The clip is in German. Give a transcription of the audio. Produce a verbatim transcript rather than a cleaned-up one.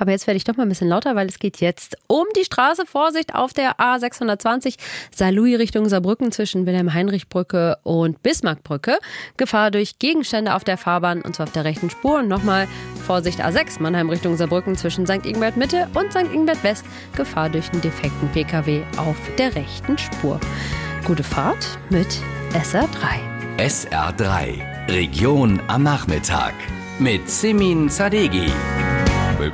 Aber jetzt werde ich doch mal ein bisschen lauter, weil es geht jetzt um die Straße. Vorsicht auf der A sechshundertzwanzig, Saarlouis Richtung Saarbrücken zwischen Wilhelm-Heinrich-Brücke und Bismarckbrücke. Gefahr durch Gegenstände auf der Fahrbahn und zwar auf der rechten Spur. Und nochmal Vorsicht A sechs, Mannheim Richtung Saarbrücken zwischen Sankt Ingbert Mitte und Sankt Ingbert West. Gefahr durch einen defekten Pkw auf der rechten Spur. Gute Fahrt mit S R drei. S R drei, Region am Nachmittag mit Simin Zadegi.